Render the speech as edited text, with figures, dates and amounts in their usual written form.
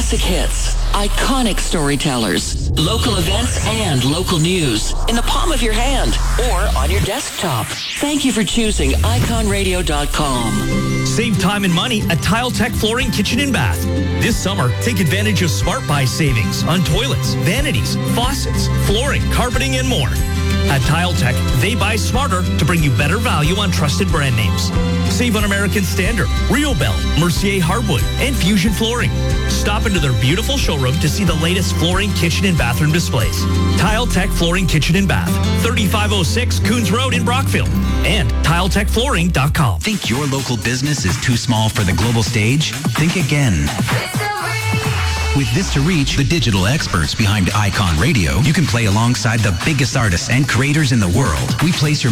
Classic hits, iconic storytellers, local events, and local news in the palm of your hand or on your desktop. Thank you for choosing iconradio.com. Save time and money at Tile Tech Flooring Kitchen and Bath. This summer, take advantage of Smart Buy savings on toilets, vanities, faucets, flooring, carpeting, and more. At Tile Tech, they buy smarter to bring you better value on trusted brand names. Save on American Standard, Rio Bell, Mercier Hardwood, and Fusion Flooring. Stop into their beautiful showroom to see the latest flooring, kitchen, and bathroom displays. Tile Tech Flooring Kitchen and Bath, 3506 Coons Road in Brockville, and TileTechFlooring.com. Think your local business is too small for the global stage? Think again. With Vista Reach, the digital experts behind Icon Radio, you can play alongside the biggest artists and creators in the world. We place your